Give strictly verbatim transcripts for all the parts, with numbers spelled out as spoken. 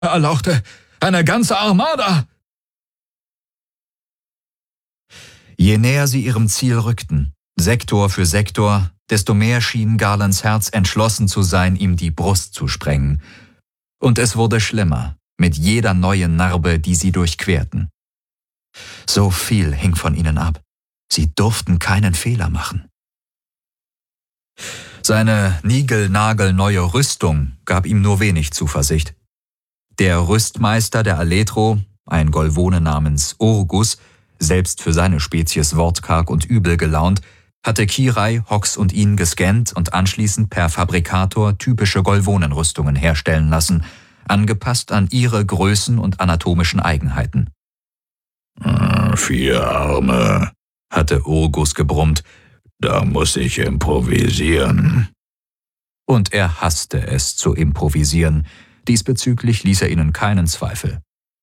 erlauchte eine ganze Armada! Je näher sie ihrem Ziel rückten, Sektor für Sektor, desto mehr schien Garlands Herz entschlossen zu sein, ihm die Brust zu sprengen. Und es wurde schlimmer, mit jeder neuen Narbe, die sie durchquerten. So viel hing von ihnen ab. Sie durften keinen Fehler machen. Seine niegelnagelneue Rüstung gab ihm nur wenig Zuversicht. Der Rüstmeister der Aletro, ein Golvone namens Urgus, selbst für seine Spezies wortkarg und übel gelaunt, hatte Kirai, Hox und ihn gescannt und anschließend per Fabrikator typische Golvonenrüstungen herstellen lassen, angepasst an ihre Größen und anatomischen Eigenheiten. »Vier Arme«, hatte Urgus gebrummt, »da muss ich improvisieren.« Und er hasste es zu improvisieren. Diesbezüglich ließ er ihnen keinen Zweifel.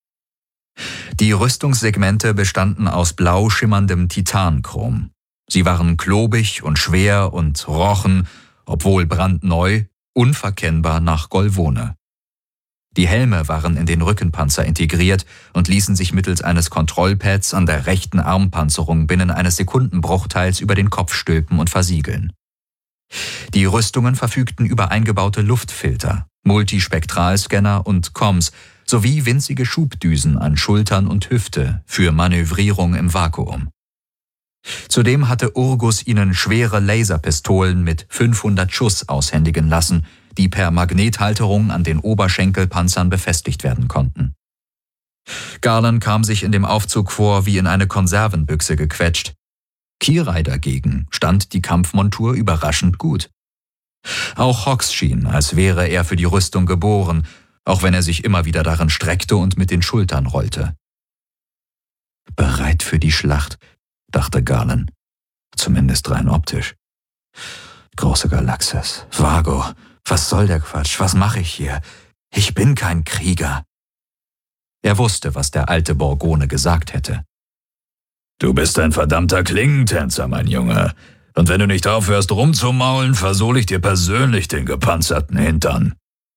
Die Rüstungssegmente bestanden aus blau schimmerndem Titanchrom. Sie waren klobig und schwer und rochen, obwohl brandneu, unverkennbar nach Golvone. Die Helme waren in den Rückenpanzer integriert und ließen sich mittels eines Kontrollpads an der rechten Armpanzerung binnen eines Sekundenbruchteils über den Kopf stülpen und versiegeln. Die Rüstungen verfügten über eingebaute Luftfilter, Multispektralscanner und Comms sowie winzige Schubdüsen an Schultern und Hüfte für Manövrierung im Vakuum. Zudem hatte Urgus ihnen schwere Laserpistolen mit fünfhundert Schuss aushändigen lassen, die per Magnethalterung an den Oberschenkelpanzern befestigt werden konnten. Garland kam sich in dem Aufzug vor wie in eine Konservenbüchse gequetscht. Kirai dagegen stand die Kampfmontur überraschend gut. Auch Hox schien, als wäre er für die Rüstung geboren, auch wenn er sich immer wieder darin streckte und mit den Schultern rollte. Bereit für die Schlacht, dachte Garland, zumindest rein optisch. Große Galaxis, Vago, was soll der Quatsch, was mache ich hier? Ich bin kein Krieger. Er wusste, was der alte Borgone gesagt hätte. »Du bist ein verdammter Klingentänzer, mein Junge. Und wenn du nicht aufhörst rumzumaulen, versohle ich dir persönlich den gepanzerten Hintern.«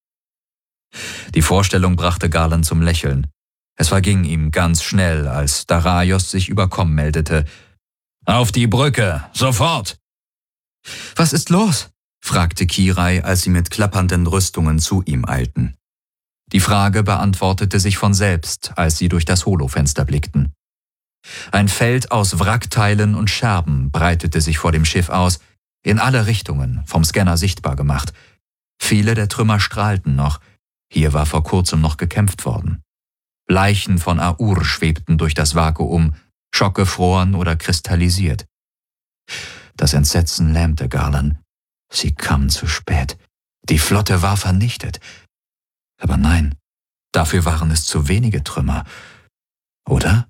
Die Vorstellung brachte Garland zum Lächeln. Es verging ihm ganz schnell, als Daraios sich über Komm meldete. »Auf die Brücke, sofort!« »Was ist los?« fragte Kirai, als sie mit klappernden Rüstungen zu ihm eilten. Die Frage beantwortete sich von selbst, als sie durch das Holofenster blickten. Ein Feld aus Wrackteilen und Scherben breitete sich vor dem Schiff aus, in alle Richtungen, vom Scanner sichtbar gemacht. Viele der Trümmer strahlten noch, hier war vor kurzem noch gekämpft worden. Leichen von Aur schwebten durch das Vakuum, schockgefroren oder kristallisiert. Das Entsetzen lähmte Garland. Sie kamen zu spät. Die Flotte war vernichtet. Aber nein, dafür waren es zu wenige Trümmer. Oder?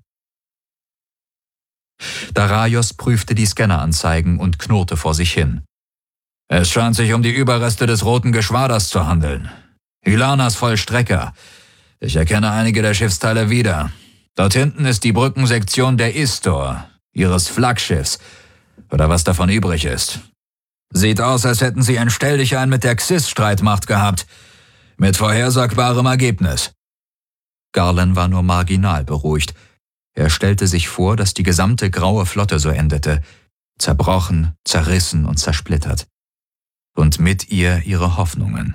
Daraios prüfte die Scanneranzeigen und knurrte vor sich hin. »Es scheint sich um die Überreste des Roten Geschwaders zu handeln. Hylanas Vollstrecker. Ich erkenne einige der Schiffsteile wieder. Dort hinten ist die Brückensektion der Istor, ihres Flaggschiffs, oder was davon übrig ist. Sieht aus, als hätten sie ein Stelldichein mit der Xys-Streitmacht gehabt, mit vorhersagbarem Ergebnis.« Garland war nur marginal beruhigt. Er stellte sich vor, dass die gesamte graue Flotte so endete, zerbrochen, zerrissen und zersplittert. Und mit ihr ihre Hoffnungen.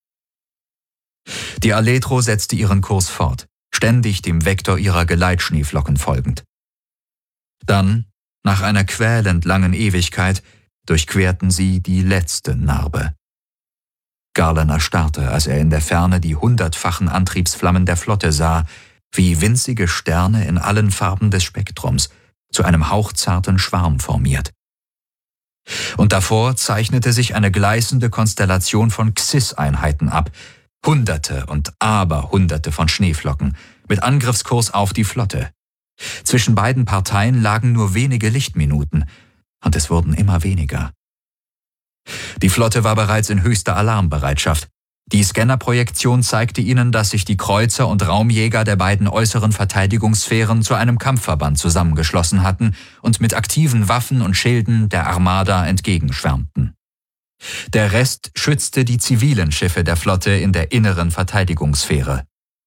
Die Aletro setzte ihren Kurs fort, ständig dem Vektor ihrer Geleitschneeflocken folgend. Dann, nach einer quälend langen Ewigkeit, durchquerten sie die letzte Narbe. Garland erstarrte, als er in der Ferne die hundertfachen Antriebsflammen der Flotte sah, wie winzige Sterne in allen Farben des Spektrums, zu einem hauchzarten Schwarm formiert. Und davor zeichnete sich eine gleißende Konstellation von Xys-Einheiten ab, Hunderte und Aberhunderte von Schneeflocken, mit Angriffskurs auf die Flotte. Zwischen beiden Parteien lagen nur wenige Lichtminuten, und es wurden immer weniger. Die Flotte war bereits in höchster Alarmbereitschaft. Die Scannerprojektion zeigte ihnen, dass sich die Kreuzer und Raumjäger der beiden äußeren Verteidigungssphären zu einem Kampfverband zusammengeschlossen hatten und mit aktiven Waffen und Schilden der Armada entgegenschwärmten. Der Rest schützte die zivilen Schiffe der Flotte in der inneren Verteidigungssphäre.